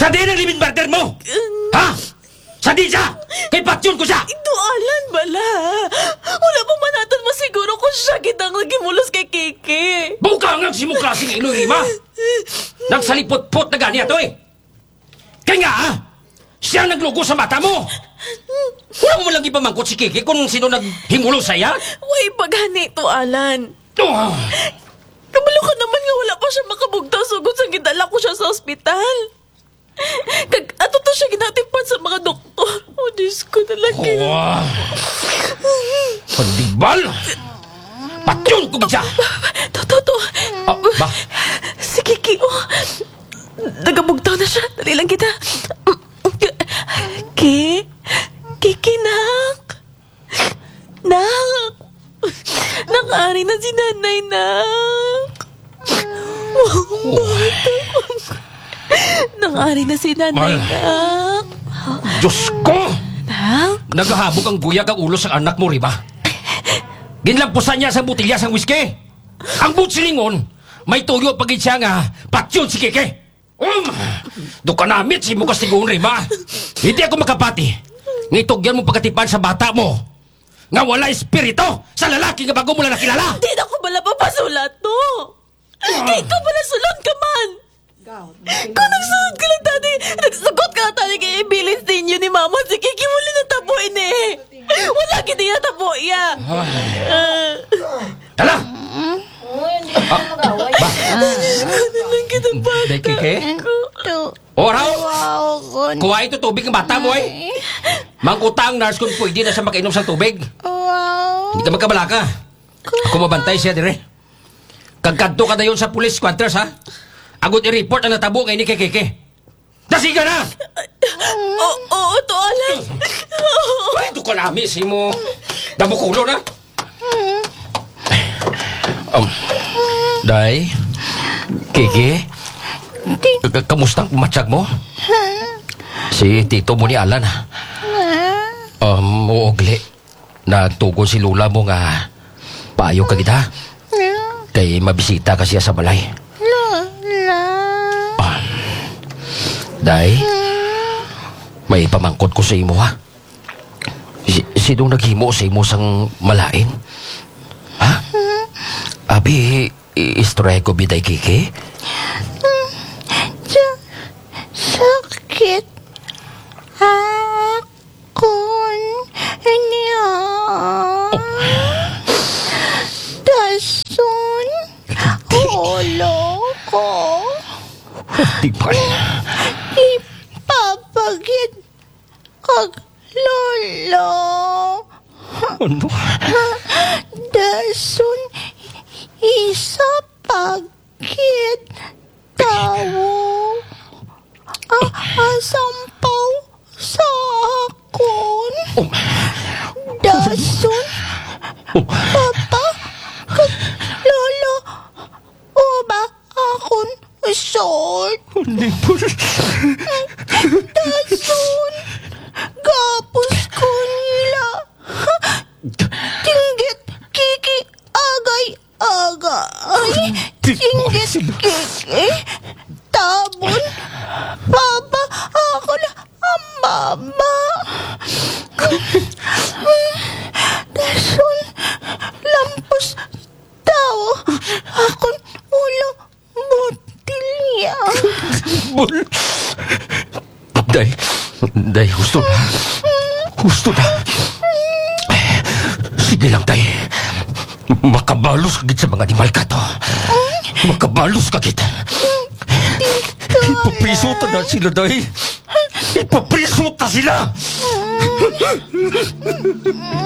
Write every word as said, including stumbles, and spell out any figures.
Sa di ng limit barter mo? Ha? Sa di siya? Kay patyon ko siya! Ito, Alan, bala. Wala pa man natin masiguro kung siya kitang nagimulos kay Kiki. Buka nga si mo klaseng iloy, Rima! Nagsalipot-pot na gani ato eh! Kaya nga, ha? Siya naglugo sa mata mo! Wala mo lang ipamangkot si Kiki kung sino naghimulo sa iya? Way pagani to, Alan. Oh, Kabalo ka naman nga wala pa siya makabugtaw sugod sa gidala ko siya sa ospital. Kag ato to siya ginatipan sa mga doktor. Oh, Diyos ko talaga. oh. Pandibal! Patyon ko ba siya? To, to, to. Ah, ba? Si Kiki, oh. Nagabugtaw na siya. Dali lang kita. Ki? Kiki, nak? Nak? Nakari na si nanay, nak. Oh. Nakari na si nanay, Mal. nak. Diyos ko! Nak? Nagahabog ang buyag ang ulo sa anak mo, Rima. Ginlampusan niya sa butilya sang whisky. Ang butsilingon, may tuyo pagit siya nga, patyon si Kike. Um, do ka namit si Mukas Tigoon, Rima. Hindi ako makapati. Ngitugyan mo pagkatipan sa bata mo. Nga wala espirito sa lalaki nga bago mo lang nakilala. Di na ko bala papasulat, no? Kaya ikaw pala sulod ka man. Kung nagsunod ka lang, tani, nagsugot ka lang, tani, kay ibilin sa inyo ni Mama, si Kiki muli natabuin eh. Wala kiti natabu iya. Uh, Tala! Ano lang kita ba? Day, Kike? O, raw! Kuha ito tubig ng bata mo, eh. Mangutang nurse kung pwede na siya makainom sa tubig. Hindi ka magkabalaka. Ako mabantay siya, dire. Kagkanto ka na yun sa police quarters, ha? Agad i-report ang natabo kay ni Keke. Dasiga na! Oo, oo, to, Alan. Ay, ito ka namin, si mo. Damukulo na. Um, Day, Keke, k- kamusta ang matsyag mo? Si tito mo ni Alan, ha? Um, uugli. Nagtugon si Lula mo nga payo ka kita. Kay mabisita ka siya sa balay. Ah, Day, may pamangkot ko sa imo, ha? Si- Sinong naghimo sa imo sang malain? Ha? Abi, istorya ko biday, Kiki? Sakit akon niya. Dason ulo ko. Di ba? Ipapagid kag lolo. Ano? Dason isa pagkid tawo. Ah, asampaw sa akon. Oh. Dason Oh. papa kag lolo uba akon short. Hindi po. Dason gapos ko nila. Tinggit Kiki agay agay. Tinggit Kiki tabon papa ako na ang mama. Dason lampos tao akon ulo botilya. Bul. Day, day, gusto na. Gusto na. Sige lang, day. Makabalos kagit sa mga animal ka to. Makabalos kagit. Ipapriso na sila, day. Ipapriso ta sila.